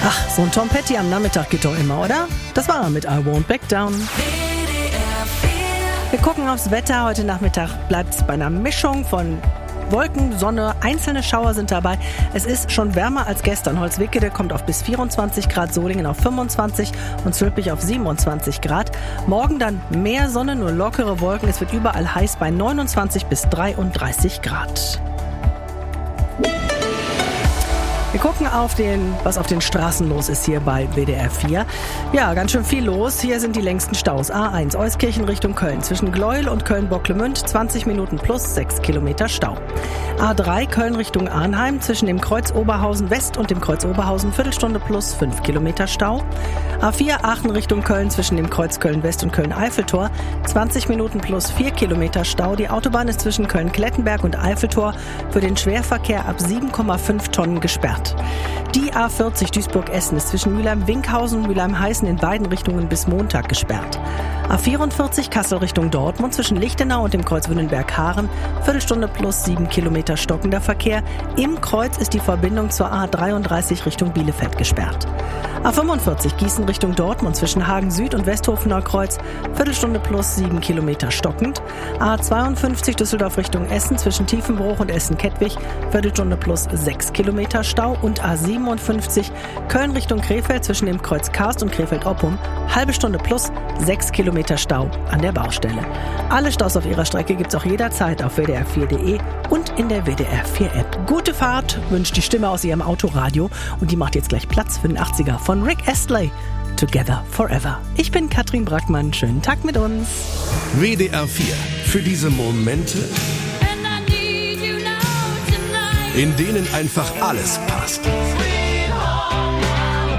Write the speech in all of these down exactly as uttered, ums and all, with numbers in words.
Ach, so ein Tom Petty am Nachmittag geht doch immer, oder? Das war er mit I Won't Back Down. Wir gucken aufs Wetter. Heute Nachmittag bleibt es bei einer Mischung von Wolken, Sonne, einzelne Schauer sind dabei. Es ist schon wärmer als gestern. Holzwickede kommt auf bis vierundzwanzig Grad, Solingen auf fünfundzwanzig und Zülpich auf siebenundzwanzig Grad. Morgen dann mehr Sonne, nur lockere Wolken. Es wird überall heiß bei neunundzwanzig bis dreiunddreißig Grad. Wir gucken auf den, was auf den Straßen los ist hier bei W D R vier. Ja, ganz schön viel los. Hier sind die längsten Staus. A eins, Euskirchen Richtung Köln. Zwischen Gleuel und Köln-Bocklemünd zwanzig Minuten plus sechs Kilometer Stau. A drei, Köln Richtung Arnheim. Zwischen dem Kreuz Oberhausen West und dem Kreuz Oberhausen Viertelstunde plus fünf Kilometer Stau. A vier, Aachen Richtung Köln. Zwischen dem Kreuz Köln West und Köln-Eiffeltor zwanzig Minuten plus vier Kilometer Stau. Die Autobahn ist zwischen Köln-Klettenberg und Eiffeltor für den Schwerverkehr ab sieben Komma fünf Tonnen gesperrt. Die A vierzig Duisburg-Essen ist zwischen Mülheim-Winkhausen und Mülheim-Heißen in beiden Richtungen bis Montag gesperrt. A vierundvierzig Kassel Richtung Dortmund zwischen Lichtenau und dem Kreuz Wünnenberg-Haaren Viertelstunde plus sieben Kilometer stockender Verkehr. Im Kreuz ist die Verbindung zur A dreiunddreißig Richtung Bielefeld gesperrt. A fünfundvierzig Gießen Richtung Dortmund zwischen Hagen Süd und Westhofener Kreuz Viertelstunde plus sieben Kilometer stockend. A zweiundfünfzig Düsseldorf Richtung Essen zwischen Tiefenbruch und Essen-Kettwig Viertelstunde plus sechs Kilometer Stau. Und A siebenundfünfzig Köln Richtung Krefeld zwischen dem Kreuz Karst und Krefeld-Oppum halbe Stunde plus sechs Kilometer Stau an der Baustelle. Alle Staus auf ihrer Strecke gibt's auch jederzeit auf w d r vier punkt d e und in der W D R vier App. Gute Fahrt wünscht die Stimme aus ihrem Autoradio und die macht jetzt gleich Platz für den achtziger von Rick Astley. Together Forever. Ich bin Katrin Brackmann. Schönen Tag mit uns. W D R vier. Für diese Momente, in denen einfach alles passt.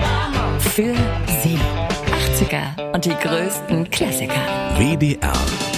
Für Sie. achtziger und die größten Klassiker. W D R